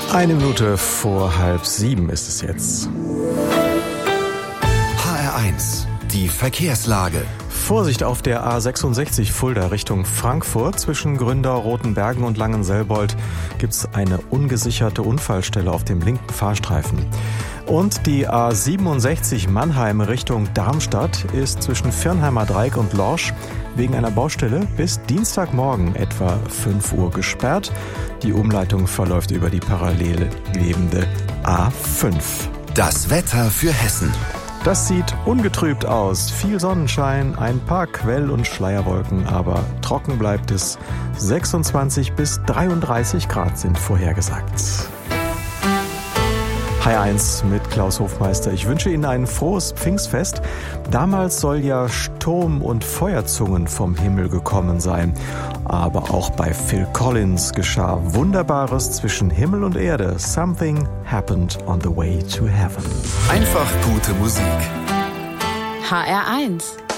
Eine Minute vor 6:30 ist es jetzt. HR1, die Verkehrslage. Vorsicht auf der A66 Fulda Richtung Frankfurt. Zwischen Gründau, Rotenbergen und Langenselbold gibt es eine ungesicherte Unfallstelle auf dem linken Fahrstreifen. Und die A67 Mannheim Richtung Darmstadt ist zwischen Virnheimer Dreieck und Lorsch wegen einer Baustelle bis Dienstagmorgen etwa 5 Uhr gesperrt. Die Umleitung verläuft über die parallel lebende A5. Das Wetter für Hessen. Das sieht ungetrübt aus. Viel Sonnenschein, ein paar Quell- und Schleierwolken, aber trocken bleibt es. 26 bis 33 Grad sind vorhergesagt. HR1 mit Klaus Hofmeister. Ich wünsche Ihnen ein frohes Pfingstfest. Damals soll ja Sturm und Feuerzungen vom Himmel gekommen sein. Aber auch bei Phil Collins geschah Wunderbares zwischen Himmel und Erde. Something happened on the way to heaven. Einfach gute Musik. HR1